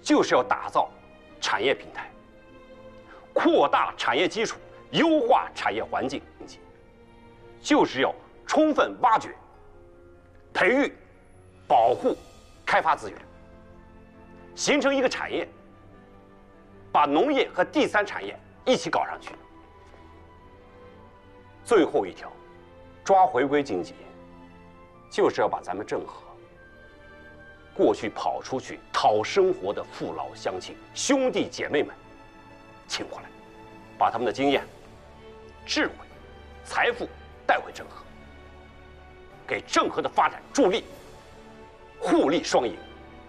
就是要打造产业平台，扩大产业基础，优化产业环境，就是要充分挖掘、培育、保护、开发资源，形成一个产业，把农业和第三产业一起搞上去。最后一条，抓回归经济，就是要把咱们郑和过去跑出去讨生活的父老乡亲、兄弟姐妹们请过来，把他们的经验、智慧、财富带回郑和，给郑和的发展助力，互利双赢。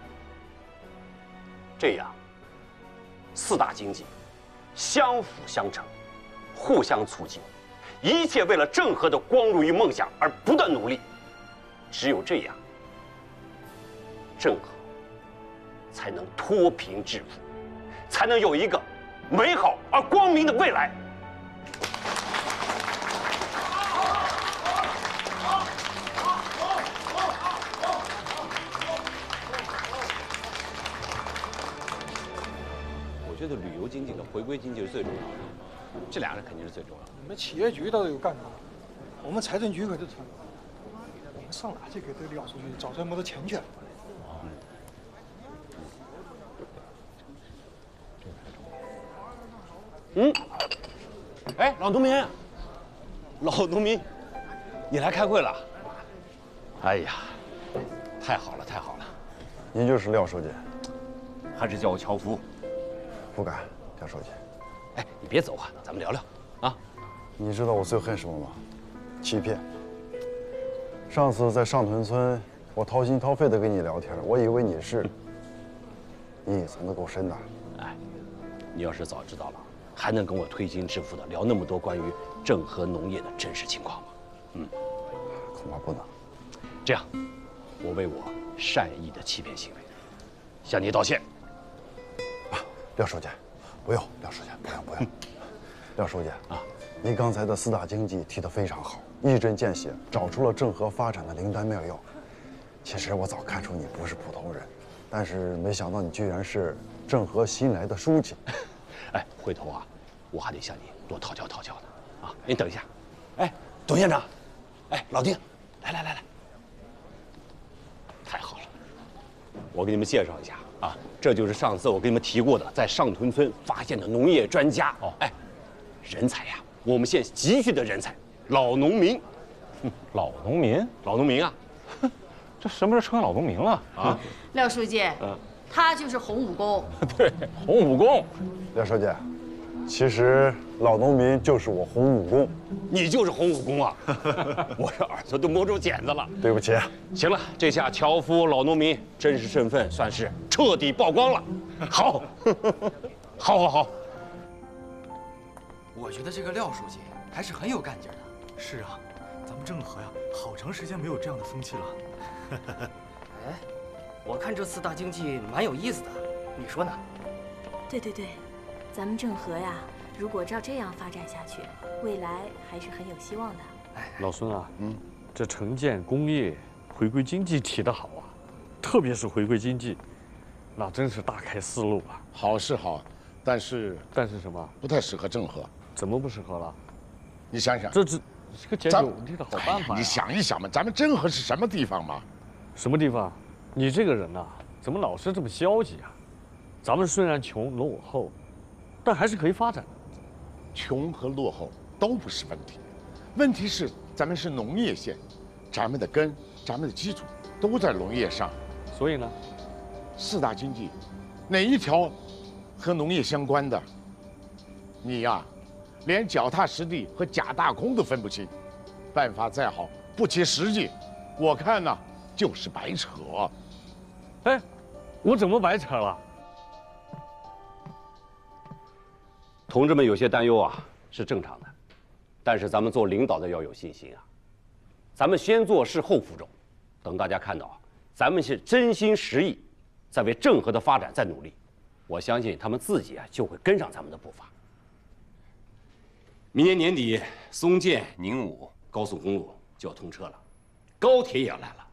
这样，四大经济相辅相成，互相促进，一切为了郑和的光荣与梦想而不断努力。只有这样，郑和才能脱贫致富，才能有一个美好而光明的未来。我觉得旅游经济跟回归经济是最重要的，这俩人肯定是最重要的。 你们企业局倒是有干过，我们财政局可就成了。我们上哪去给这个廖书记找这么多钱去？ 哎，老农民，老农民，你来开会了？哎呀，太好了，太好了！ 您就是廖书记， 还是叫我樵夫。 不敢，廖书记。 哎，你别走啊，咱们聊聊啊。 你知道我最恨什么吗？欺骗。上次在上屯村，我掏心掏肺的跟你聊天，我以为你是，你隐藏的够深的。 哎，你要是早知道了，还能跟我推心置腹的聊那么多关于郑和农业的真实情况吗？ 恐怕不能。 这样，我为我善意的欺骗行为向你道歉。 廖书记，不用，廖书记，不用。廖书记啊，你刚才的四大经济提得非常好，一针见血，找出了郑和发展的灵丹妙药。其实我早看出你不是普通人，但是没想到你居然是郑和新来的书记。 哎，回头啊，我还得向你多讨教讨教呢。啊，您等一下。哎，董县长，哎，老丁，来，太好了，我给你们介绍一下啊，这就是上次我给你们提过的，在上屯村发现的农业专家。哦，哎，人才呀，我们县急需的人才，老农民。 老农民？ 老农民啊， 这什么时候成老农民了啊？ 廖书记，他就是洪武公。 对，洪武公。 廖书记，其实老农民就是我洪武公。 你就是洪武公啊！我这耳朵都摸住茧子了。 对不起。 行了，这下樵夫老农民真实身份算是彻底曝光了。好，好。 我觉得这个廖书记还是很有干劲的。是啊，咱们郑和呀，好长时间没有这样的风气了。 哎，我看这四大经济蛮有意思的，你说呢？ 对，咱们郑和呀，如果照这样发展下去，未来还是很有希望的。 老孙啊，这城建工业、回归经济提得好啊，特别是回归经济，那真是大开思路啊。 好是好，但是什么？ 不太适合郑和。 怎么不适合了？ 你想想， 这是个解决问题的好办法呀。 你想一想嘛，咱们郑和是什么地方嘛？ 什么地方？你这个人呐，怎么老是这么消极啊？咱们虽然穷落后，但还是可以发展的。 穷和落后都不是问题，问题是咱们是农业县，咱们的根、咱们的基础都在农业上。 所以呢， 四大经济哪一条和农业相关的？你呀，连脚踏实地和假大空都分不清，办法再好不切实际，我看呢就是白扯。 哎，我怎么白扯了？ 同志们有些担忧啊，是正常的，但是咱们做领导的要有信心啊。咱们先做事后负重，等大家看到咱们是真心实意在为郑和的发展在努力，我相信他们自己啊就会跟上咱们的步伐。明年年底，松建宁武高速公路就要通车了，高铁也要来了。